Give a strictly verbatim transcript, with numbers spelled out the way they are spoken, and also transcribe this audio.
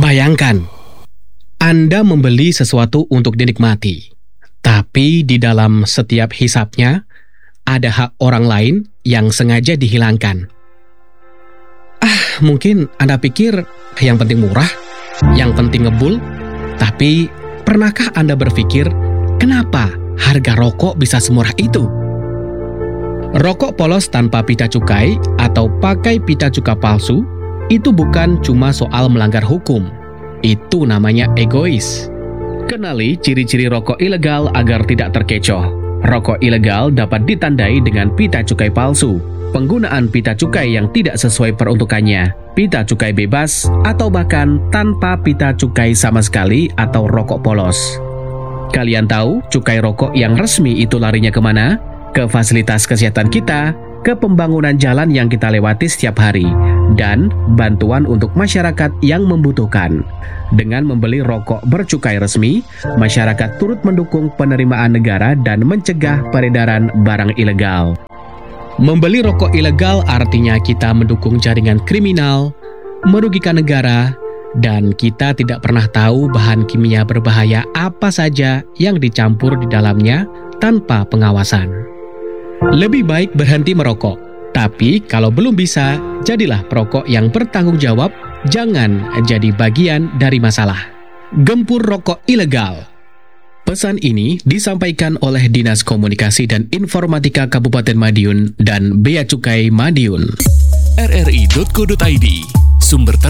Bayangkan, Anda membeli sesuatu untuk dinikmati, tapi di dalam setiap hisapnya ada hak orang lain yang sengaja dihilangkan. Ah, mungkin Anda pikir yang penting murah, yang penting ngebul, tapi pernahkah Anda berpikir kenapa harga rokok bisa semurah itu? Rokok polos tanpa pita cukai atau pakai pita cukai palsu itu bukan cuma soal melanggar hukum. Itu namanya egois. Kenali ciri-ciri rokok ilegal agar tidak terkecoh. Rokok ilegal dapat ditandai dengan pita cukai palsu, penggunaan pita cukai yang tidak sesuai peruntukannya, pita cukai bebas, atau bahkan tanpa pita cukai sama sekali atau rokok polos. Kalian tahu cukai rokok yang resmi itu larinya kemana? Ke fasilitas kesehatan kita, ke pembangunan jalan yang kita lewati setiap hari, dan bantuan untuk masyarakat yang membutuhkan. Dengan membeli rokok bercukai resmi, masyarakat turut mendukung penerimaan negara dan mencegah peredaran barang ilegal. Membeli rokok ilegal artinya kita mendukung jaringan kriminal, merugikan negara, dan kita tidak pernah tahu bahan kimia berbahaya apa saja yang dicampur di dalamnya tanpa pengawasan. Lebih baik berhenti merokok, tapi kalau belum bisa, jadilah perokok yang bertanggung jawab, jangan jadi bagian dari masalah. Gempur rokok ilegal. Pesan ini disampaikan oleh Dinas Komunikasi dan Informatika Kabupaten Madiun dan Bea Cukai Madiun. r r i titik co titik i d, sumber